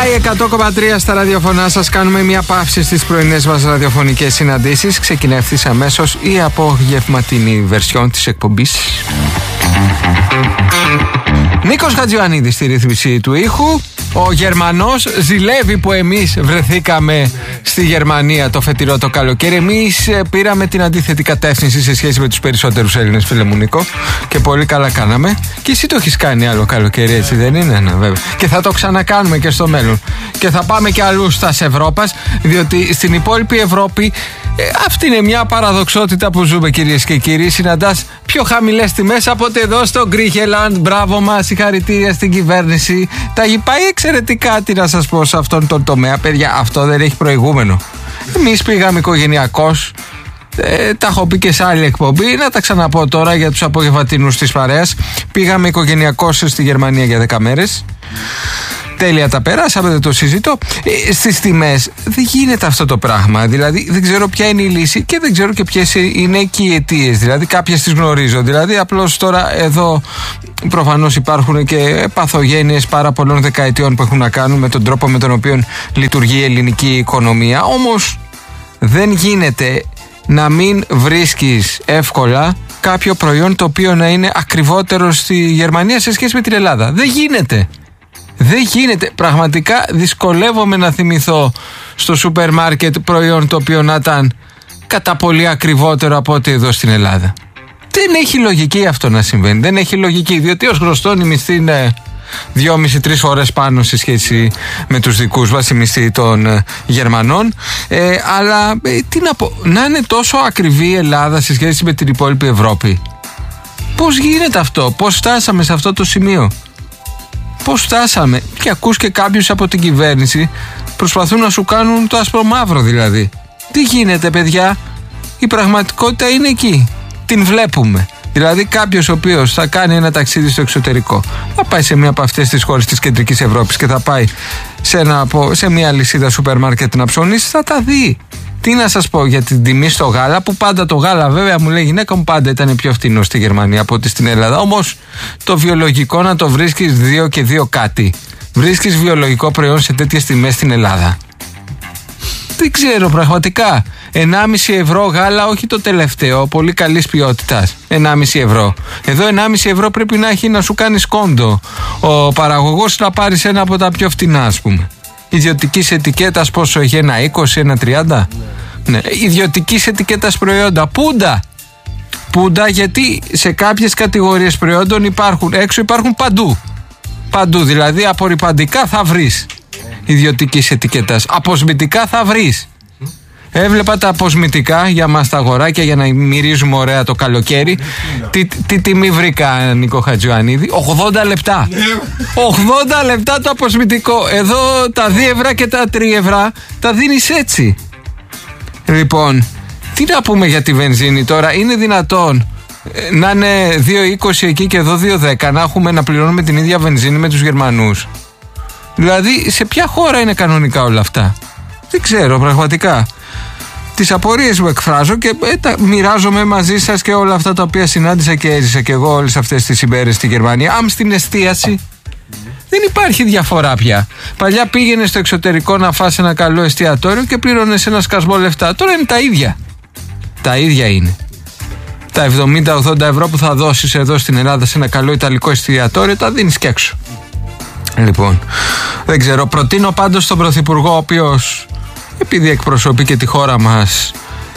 Sky 100,3 στα ραδιοφωνά σας. Κάνουμε μια παύση στις πρωινές μας ραδιοφωνικές συναντήσεις. Ξεκινάει ευθύς αμέσως η απογευματινή βερσιόν της εκπομπής. Νίκος Χατζιωαννίδης στη ρύθμιση του ήχου. Ο Γερμανός ζηλεύει που εμείς βρεθήκαμε στη Γερμανία το φετινό το καλοκαίρι. Εμείς πήραμε την αντίθετη κατεύθυνση σε σχέση με τους περισσότερους Έλληνες, φίλε μου Νίκο. Και πολύ καλά κάναμε. Και εσύ το έχεις κάνει άλλο καλοκαίρι, έτσι δεν είναι? Ναι, βέβαια. Και θα το ξανακάνουμε και στο μέλλον. Και θα πάμε και αλλού στα Ευρώπας, διότι στην υπόλοιπη Ευρώπη αυτή είναι μια παραδοξότητα που ζούμε, κυρίες και κύριοι. Συναντάς πιο χαμηλές τιμές από ότι εδώ στο Γκρίχελαντ. Μπράβο μας, συγχαρητήρια στην κυβέρνηση. Τα έχει πάει εξαιρετικά, τι να σας πω, σε αυτόν τον τομέα. Παιδιά, αυτό δεν έχει προηγούμενο. Εμείς πήγαμε οικογενειακώς. Τα έχω πει και σε άλλη εκπομπή. Να τα ξαναπώ τώρα για τους απογευματινούς της παρέας. Πήγαμε οικογενειακώς στη Γερμανία για 10 μέρες. Τέλεια τα περάσαμε, δεν το συζητώ. Στις τιμές δεν γίνεται αυτό το πράγμα. Δηλαδή δεν ξέρω ποια είναι η λύση και δεν ξέρω και ποιες είναι και οι αιτίες. Δηλαδή κάποιες τις γνωρίζω. Δηλαδή απλώς τώρα εδώ προφανώς υπάρχουν και παθογένειες πάρα πολλών δεκαετιών που έχουν να κάνουν με τον τρόπο με τον οποίο λειτουργεί η ελληνική οικονομία. Όμως δεν γίνεται να μην βρίσκεις εύκολα κάποιο προϊόν το οποίο να είναι ακριβότερο στη Γερμανία σε σχέση με την Ελλάδα. Δεν γίνεται. Δεν γίνεται. Πραγματικά δυσκολεύομαι να θυμηθώ στο σούπερ μάρκετ προϊόν το οποίο να ήταν κατά πολύ ακριβότερο από ό,τι εδώ στην Ελλάδα. Δεν έχει λογική αυτό να συμβαίνει. Δεν έχει λογική, διότι ως γνωστόν η μισθή είναι 2,5-3 φορές πάνω σε σχέση με τους δικούς μας, η μισθή των Γερμανών. Αλλά τι να πω, να είναι τόσο ακριβή η Ελλάδα σε σχέση με την υπόλοιπη Ευρώπη. Πώς γίνεται αυτό? Πώς φτάσαμε σε αυτό το σημείο? Πώς φτάσαμε? Και ακούς και κάποιους από την κυβέρνηση προσπαθούν να σου κάνουν το άσπρο μαύρο δηλαδή. Τι γίνεται, παιδιά? Η πραγματικότητα είναι εκεί. Την βλέπουμε. Δηλαδή κάποιος ο οποίος θα κάνει ένα ταξίδι στο εξωτερικό, θα πάει σε μία από αυτές τις χώρες της κεντρικής Ευρώπης και θα πάει σε μία λυσίδα σούπερ μάρκετ να ψωνίσει, θα τα δει. Τι να σας πω για την τιμή στο γάλα, που πάντα το γάλα, βέβαια, μου λέει η γυναίκα μου, πάντα ήταν πιο φτηνό στη Γερμανία από ότι στην Ελλάδα. Όμως το βιολογικό να το βρίσκεις 2 και 2 κάτι. Βρίσκεις βιολογικό προϊόν σε τέτοιες τιμές στην Ελλάδα? Δεν ξέρω πραγματικά. 1,5 ευρώ γάλα, όχι το τελευταίο, πολύ καλής ποιότητας. 1,5 ευρώ. Εδώ 1,5 ευρώ πρέπει να έχει να σου κάνει κόντο ο παραγωγός, να πάρεις ένα από τα πιο φτηνά, ας πούμε. Ιδιωτικής ετικέτας πόσο έχει? 1,20, 1,30? Ναι. Ιδιωτικής ετικέτας προϊόντα. Πούντα, γιατί σε κάποιες κατηγορίες προϊόντων έξω υπάρχουν παντού. Παντού, δηλαδή απορρυπαντικά θα βρεις ιδιωτικής ετικέτας. Αποσμητικά θα βρεις. Έβλεπα τα αποσμητικά για μας τα αγοράκια για να μυρίζουμε ωραία το καλοκαίρι. Τι τιμή βρήκα, Νίκο Χατζιωαννίδη? 80 λεπτά. 80 λεπτά το αποσμητικό. Εδώ τα 2 ευρώ και τα 3 ευρώ τα δίνεις έτσι. Λοιπόν, τι να πούμε για τη βενζίνη τώρα? Είναι δυνατόν να είναι 2,20 εκεί και εδώ 2,10 να πληρώνουμε την ίδια βενζίνη με τους Γερμανούς? Δηλαδή σε ποια χώρα είναι κανονικά όλα αυτά? Δεν ξέρω πραγματικά. Τις απορίες μου εκφράζω και τα μοιράζομαι μαζί σας και όλα αυτά τα οποία συνάντησα και έζησα και εγώ όλες αυτές τις ημέρες στη Γερμανία. Στην εστίαση δεν υπάρχει διαφορά πια. Παλιά πήγαινες στο εξωτερικό να φας ένα καλό εστιατόριο και πλήρωνες ένα σκασμό λεφτά. Τώρα είναι τα ίδια. Τα ίδια είναι. Τα 70-80 ευρώ που θα δώσεις εδώ στην Ελλάδα σε ένα καλό ιταλικό εστιατόριο τα δίνεις και έξω. Λοιπόν, δεν ξέρω. Προτείνω πάντως στον Πρωθυπουργό, ο οποίος, επειδή εκπροσωπεί και τη χώρα μας,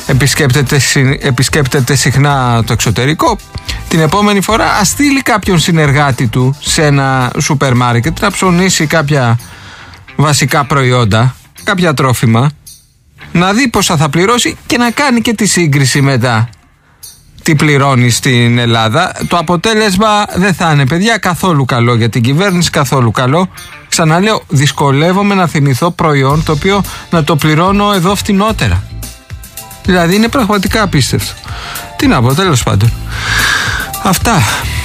επισκέπτεται συχνά το εξωτερικό, την επόμενη φορά ας στείλει κάποιον συνεργάτη του σε ένα σούπερ μάρκετ να ψωνίσει κάποια βασικά προϊόντα, κάποια τρόφιμα, να δει πόσα θα πληρώσει και να κάνει και τη σύγκριση μετά. Τι πληρώνει στην Ελλάδα. Το αποτέλεσμα δεν θα είναι, παιδιά, καθόλου καλό για την κυβέρνηση, καθόλου καλό. Ξαναλέω, δυσκολεύομαι να θυμηθώ προϊόν το οποίο να το πληρώνω εδώ φτηνότερα. Δηλαδή είναι πραγματικά απίστευτο. Τι να πω, τέλος πάντων. Αυτά.